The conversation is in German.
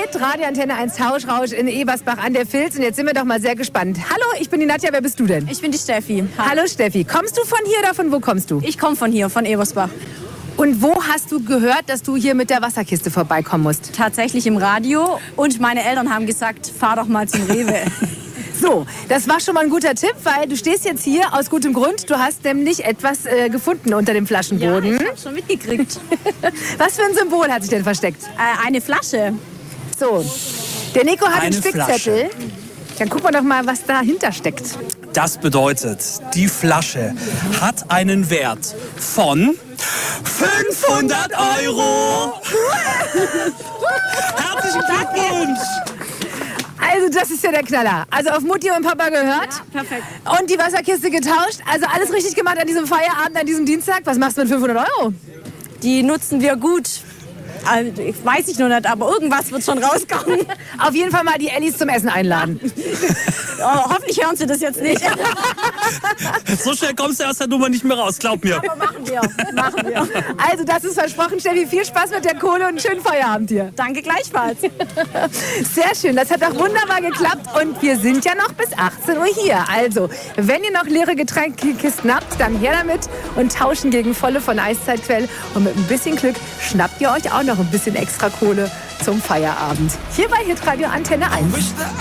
Radio Antenne 1 Tauschrausch in Ebersbach an der Vils. Und jetzt sind wir doch mal sehr gespannt. Hallo, ich bin die Nadja. Wer bist du denn? Ich bin die Steffi. Hallo Steffi. Kommst du von hier oder von wo kommst du? Ich komme von hier, von Ebersbach. Und wo hast du gehört, dass du hier mit der Wasserkiste vorbeikommen musst? Tatsächlich im Radio. Und meine Eltern haben gesagt, fahr doch mal zum Rewe. So, das war schon mal ein guter Tipp, weil du stehst jetzt hier aus gutem Grund. Du hast nämlich etwas gefunden unter dem Flaschenboden. Ja, ich habe schon mitgekriegt. Was für ein Symbol hat sich denn versteckt? Eine Flasche. So, der Nico hat einen Eine Spickzettel. Dann gucken wir doch mal, was dahinter steckt. Das bedeutet, die Flasche hat einen Wert von 500 €. Herzlichen Glückwunsch! Also das ist ja der Knaller. Also auf Mutti und Papa gehört. Ja, perfekt. Und die Wasserkiste getauscht. Also alles richtig gemacht an diesem Feierabend, an diesem Dienstag. Was machst du mit 500 €? Die nutzen wir gut. Also, weiß ich noch nicht, aber irgendwas wird schon rauskommen. Auf jeden Fall mal die Ellis zum Essen einladen. Oh, hoffentlich hören sie das jetzt nicht. So schnell kommst du aus der Nummer nicht mehr raus, glaub mir. Aber machen wir. Also das ist versprochen, Steffi. Viel Spaß mit der Kohle und einen schönen Feierabend hier. Danke gleichfalls. Sehr schön, das hat auch wunderbar geklappt. Und wir sind ja noch bis 18 Uhr hier. Also, wenn ihr noch leere Getränkekisten habt, dann her damit und tauschen gegen volle von Eiszeitquelle. Und mit ein bisschen Glück schnappt ihr euch auch noch ein bisschen extra Kohle zum Feierabend. Hier bei Hitradio Antenne 1.